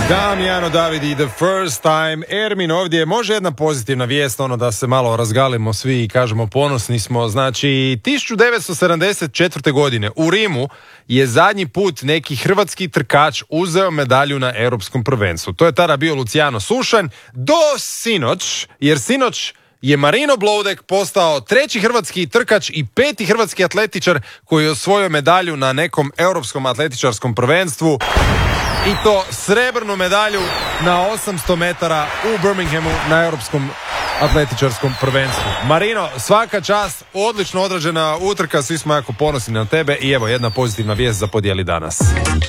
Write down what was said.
Damjano Davidi, The First Time. Ermin ovdje, može jedna pozitivna vijest, da se malo razgalimo svi i kažemo ponosni smo. Znači, 1974. godine u Rimu je zadnji put neki hrvatski trkač uzeo medalju na europskom prvenstvu. To je tada bio Luciano Sušanj do sinoć, jer sinoć je Marino Bloudek postao treći hrvatski trkač i peti hrvatski atletičar koji je osvojio medalju na nekom europskom atletičarskom prvenstvu. I to srebrnu medalju na 800 metara u Birminghamu na europskom atletičarskom prvenstvu. Marino, svaka čast, odlično odrađena utrka, svi smo jako ponosni na tebe i evo jedna pozitivna vijest za podijeli danas.